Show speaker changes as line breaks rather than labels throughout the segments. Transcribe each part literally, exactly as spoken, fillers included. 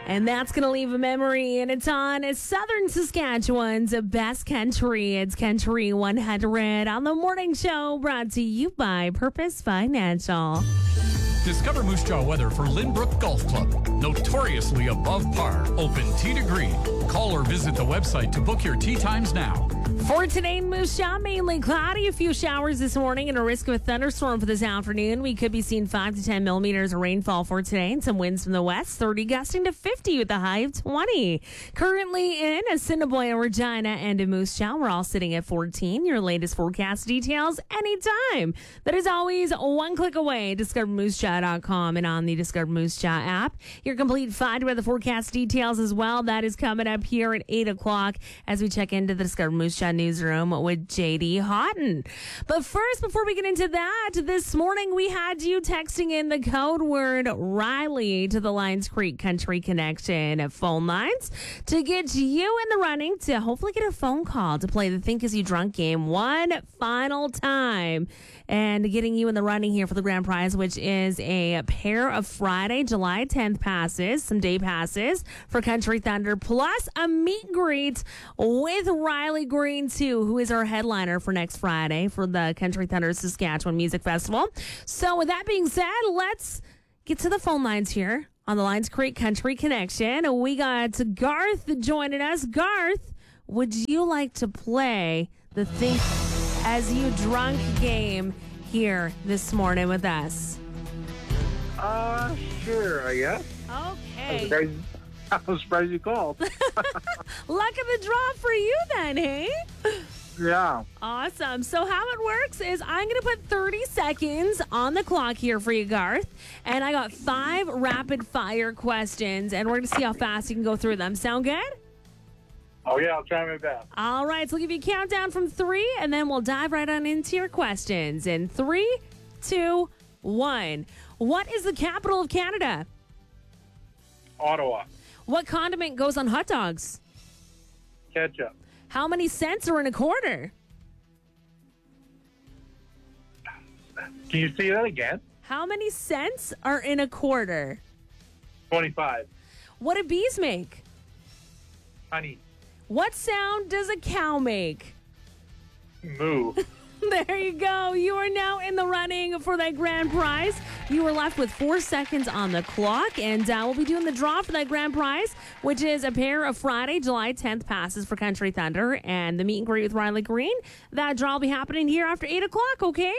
And that's going to leave a memory, and it's on Southern Saskatchewan's best country. It's Country one hundred on the morning show, brought to you by Purpose Financial.
Discover Moose Jaw weather for Lynbrook Golf Club. Notoriously above par. Open tee to green. Call or visit the website to book your tee times now.
For today in Moose Jaw, mainly cloudy, a few showers this morning, and a risk of a thunderstorm for this afternoon. We could be seeing five to ten millimeters of rainfall for today, and some winds from the west, thirty gusting to fifty with a high of twenty. Currently in Assiniboia, Regina, and in Moose Jaw, we're all sitting at fourteen. Your latest forecast details anytime. That is always one click away. discover moose jaw dot com and on the Discover Moose Jaw app. Your complete find with the forecast details as well. That is coming up here at eight o'clock as we check into the Discover Moose Jaw newsroom with J D Houghton. But first, before we get into that, this morning we had you texting in the code word Riley to the Lions Creek Country Connection phone lines to get you in the running to hopefully get a phone call to play the Think As You Drunk game one final time, and getting you in the running here for the grand prize, which is a pair of Friday, July tenth passes, some day passes for Country Thunder, plus a meet and greet with Riley Green, too, who is our headliner for next Friday for the Country Thunder Saskatchewan Music Festival. So with that being said, let's get to the phone lines here on the Lions Creek Country Connection. We got Garth joining us. Garth, would you like to play the Think As You Drunk game here this morning with us?
Uh, sure, I guess.
Okay.
I'm surprised, I'm surprised you called.
Luck of the draw for you then, hey?
Yeah.
Awesome. So how it works is I'm going to put thirty seconds on the clock here for you, Garth. And I got five rapid fire questions, and we're going to see how fast you can go through them. Sound good?
Oh, yeah, I'll try my best.
All right. So we'll give you a countdown from three, and then we'll dive right on into your questions. In three, two, one. What is the capital of Canada?
Ottawa.
What condiment goes on hot dogs?
Ketchup.
How many cents are in a quarter?
Can you say that again?
How many cents are in a quarter?
twenty-five.
What do bees make?
Honey.
What sound does a cow make?
Moo.
There you go. You are now in the running for that grand prize. You are left with four seconds on the clock, and uh, we'll be doing the draw for that grand prize, which is a pair of Friday, July tenth passes for Country Thunder and the meet and greet with Riley Green. That draw will be happening here after eight o'clock, okay?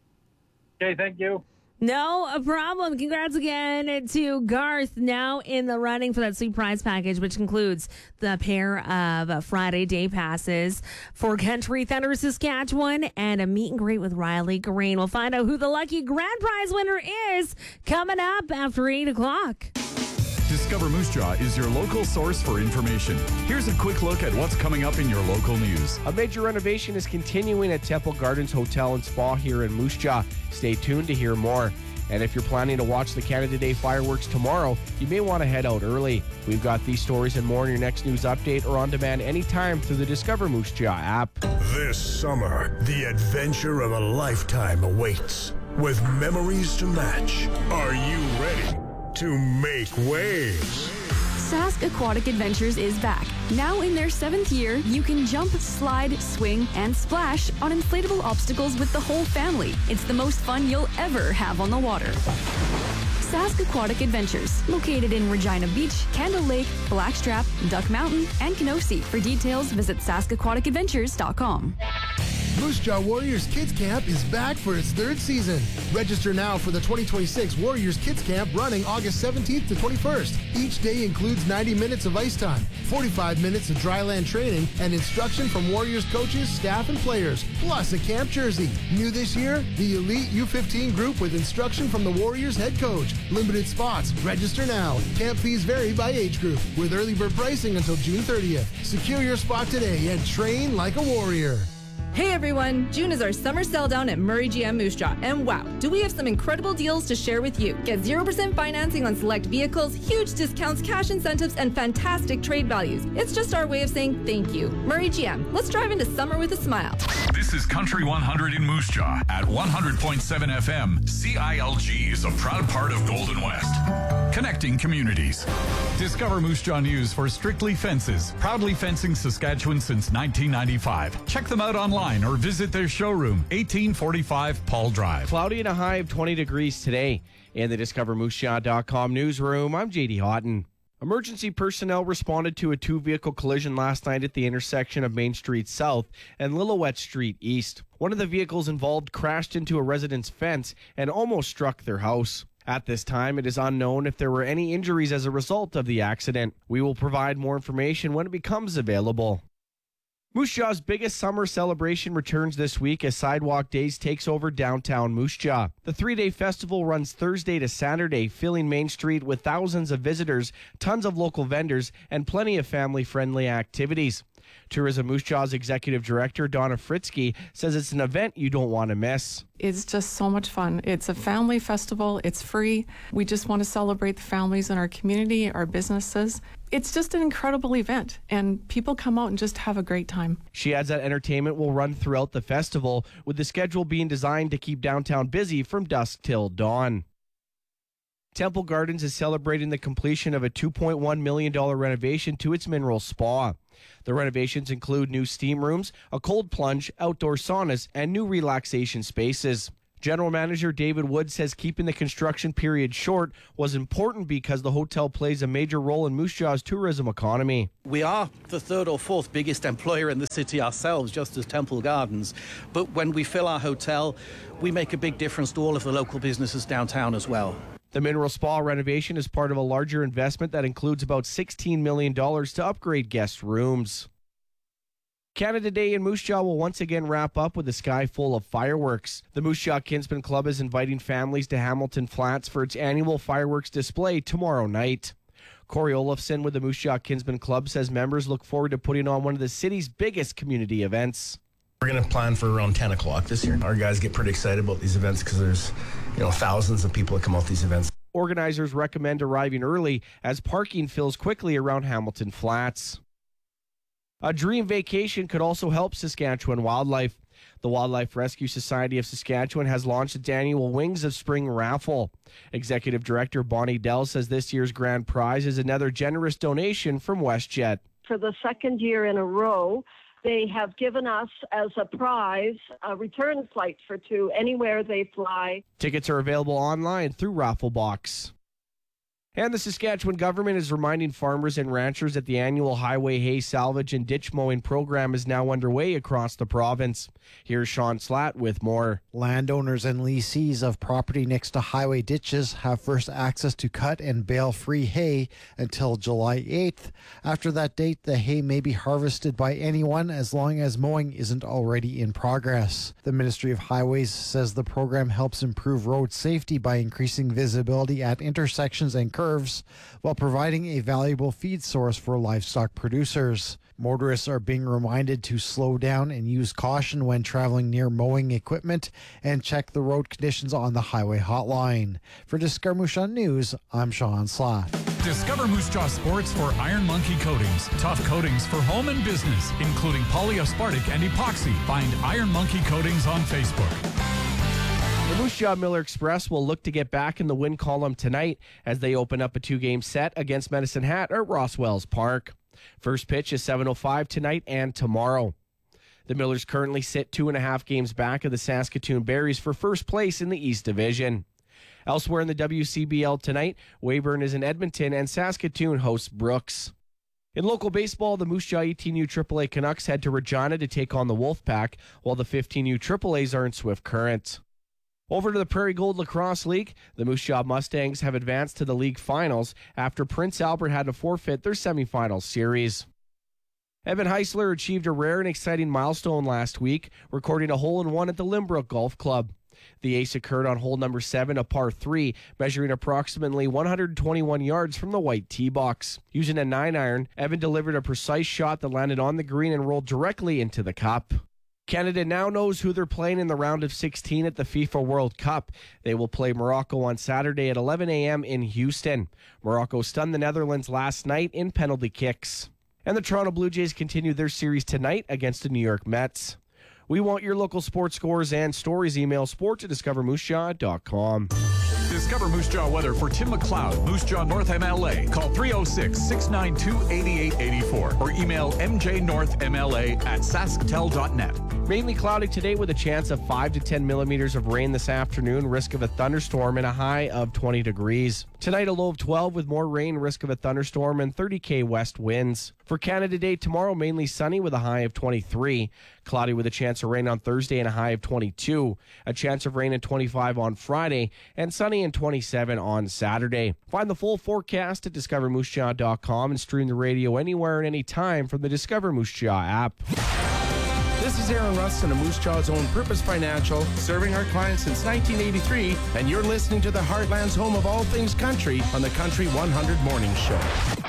Okay, thank you.
No problem. Congrats again to Garth, now in the running for that sweet prize package, which includes the pair of uh, Friday day passes for Country Thunder Saskatchewan and a meet and greet with Riley Green. We'll find out who the lucky grand prize winner is coming up after eight o'clock.
Discover Moose Jaw is your local source for information. Here's a quick look at what's coming up in your local news.
A major renovation is continuing at Temple Gardens Hotel and Spa here in Moose Jaw. Stay tuned to hear more. And if you're planning to watch the Canada Day fireworks tomorrow, you may want to head out early. We've got these stories and more in your next news update or on demand anytime through the Discover Moose Jaw app.
This summer, the adventure of a lifetime awaits. With memories to match, are you ready to make waves?
Sask Aquatic Adventures is back. Now in their seventh year, you can jump, slide, swing, and splash on inflatable obstacles with the whole family. It's the most fun you'll ever have on the water. Sask Aquatic Adventures, located in Regina Beach, Candle Lake, Blackstrap, Duck Mountain, and Kenosee. For details, visit sask aquatic adventures dot com.
Moose Jaw Warriors Kids Camp is back for its third season. Register now for the twenty twenty-six Warriors Kids Camp running August seventeenth to twenty-first. Each day includes ninety minutes of ice time, forty-five minutes of dryland training, and instruction from Warriors coaches, staff, and players, plus a camp jersey. New this year, the Elite U fifteen group with instruction from the Warriors head coach. Limited spots. Register now. Camp fees vary by age group, with early bird pricing until June thirtieth. Secure your spot today and train like a warrior.
Hey everyone, June is our summer sell down at Murray G M Moose Jaw, and wow, do we have some incredible deals to share with you. Get zero percent financing on select vehicles, huge discounts, cash incentives, and fantastic trade values. It's just our way of saying thank you. Murray G M, let's drive into summer with a smile.
This is Country one hundred in Moose Jaw at one hundred point seven F M. C I L G is a proud part of Golden West, connecting communities. Discover Moose Jaw News for Strictly Fences, proudly fencing Saskatchewan since nineteen ninety-five. Check them out online or visit their showroom, eighteen forty-five Paul Drive.
Cloudy and a high of twenty degrees today. In the Discover Moose Jaw dot com newsroom, I'm J D Houghton. Emergency personnel responded to a two-vehicle collision last night at the intersection of Main Street South and Lillooet Street East. One of the vehicles involved crashed into a resident's fence and almost struck their house. At this time, it is unknown if there were any injuries as a result of the accident. We will provide more information when it becomes available. Moose Jaw's biggest summer celebration returns this week as Sidewalk Days takes over downtown Moose Jaw. The three-day festival runs Thursday to Saturday, filling Main Street with thousands of visitors, tons of local vendors, and plenty of family-friendly activities. Tourism Moose Jaw's executive director, Donna Fritzke, says it's an event you don't want to miss.
It's just so much fun. It's a family festival. It's free. We just want to celebrate the families in our community, our businesses. It's just an incredible event, and people come out and just have a great time.
She adds that entertainment will run throughout the festival, with the schedule being designed to keep downtown busy from dusk till dawn. Temple Gardens is celebrating the completion of a two point one million dollars renovation to its mineral spa. The renovations include new steam rooms, a cold plunge, outdoor saunas, and new relaxation spaces. General Manager David Wood says keeping the construction period short was important because the hotel plays a major role in Moose Jaw's tourism economy.
We are the third or fourth biggest employer in the city ourselves, just as Temple Gardens. But when we fill our hotel, we make a big difference to all of the local businesses downtown as well.
The mineral spa renovation is part of a larger investment that includes about sixteen million dollars to upgrade guest rooms. Canada Day in Moose Jaw will once again wrap up with a sky full of fireworks. The Moose Jaw Kinsman Club is inviting families to Hamilton Flats for its annual fireworks display tomorrow night. Corey Olafson with the Moose Jaw Kinsman Club says members look forward to putting on one of the city's biggest community events.
We're going to plan for around ten o'clock this year. Our guys get pretty excited about these events because there's, you know, thousands of people that come out to these events.
Organizers recommend arriving early as parking fills quickly around Hamilton Flats. A dream vacation could also help Saskatchewan wildlife. The Wildlife Rescue Society of Saskatchewan has launched its annual Wings of Spring raffle. Executive Director Bonnie Dell says this year's grand prize is another generous donation from WestJet.
For the second year in a row, they have given us as a prize a return flight for two anywhere they fly.
Tickets are available online through Rafflebox. And the Saskatchewan government is reminding farmers and ranchers that the annual highway hay salvage and ditch mowing program is now underway across the province. Here's Sean Slatt with more.
Landowners and lessees of property next to highway ditches have first access to cut and bale free hay until July eighth. After that date, the hay may be harvested by anyone as long as mowing isn't already in progress. The Ministry of Highways says the program helps improve road safety by increasing visibility at intersections and curves while providing a valuable feed source for livestock producers. Motorists are being reminded to slow down and use caution when traveling near mowing equipment and check the road conditions on the highway hotline. For Discover Moose Jaw News, I'm Sean Slatt.
Discover Moose Jaw Sports for Iron Monkey Coatings. Tough coatings for home and business, including polyaspartic and epoxy. Find Iron Monkey Coatings on Facebook.
The Moose Jaw Miller Express will look to get back in the win column tonight as they open up a two-game set against Medicine Hat at Rosswells Park. First pitch is seven oh five tonight and tomorrow. The Millers currently sit two and a half games back of the Saskatoon Berries for first place in the East Division. Elsewhere in the W C B L tonight, Weyburn is in Edmonton and Saskatoon hosts Brooks. In local baseball, the Moose Jaw eighteen U triple A Canucks head to Regina to take on the Wolfpack, while the fifteen U triple A's are in Swift Current. Over to the Prairie Gold Lacrosse League, the Moose Jaw Mustangs have advanced to the league finals after Prince Albert had to forfeit their semifinal series. Evan Heisler achieved a rare and exciting milestone last week, recording a hole-in-one at the Limbrook Golf Club. The ace occurred on hole number seven, a par three, measuring approximately one hundred twenty-one yards from the white tee box. Using a nine iron, Evan delivered a precise shot that landed on the green and rolled directly into the cup. Canada now knows who they're playing in the round of sixteen at the FIFA World Cup. They will play Morocco on Saturday at eleven a.m. in Houston. Morocco stunned the Netherlands last night in penalty kicks. And the Toronto Blue Jays continue their series tonight against the New York Mets. We want your local sports scores and stories. Email sport at discover moose jaw dot com.
Discover Moose Jaw weather for Tim McLeod, Moose Jaw North M L A. Call three oh six, six nine two, eight eight eight four or email m j north m l a at sasktel dot net.
Mainly cloudy today with a chance of five to ten millimeters of rain this afternoon, risk of a thunderstorm, and a high of twenty degrees. Tonight, a low of twelve with more rain, risk of a thunderstorm, and thirty K west winds. For Canada Day tomorrow, mainly sunny with a high of twenty-three. Cloudy with a chance of rain on Thursday and a high of twenty-two. A chance of rain at twenty-five on Friday, and sunny and twenty-seven on Saturday. Find the full forecast at discover moose jaw dot com and stream the radio anywhere and anytime from the Discover Moose Jaw app.
This is Aaron Rustin of Moose Jaw's own Purpose Financial, serving our clients since nineteen eighty-three, and you're listening to the Heartland's home of all things country on the Country one hundred Morning Show.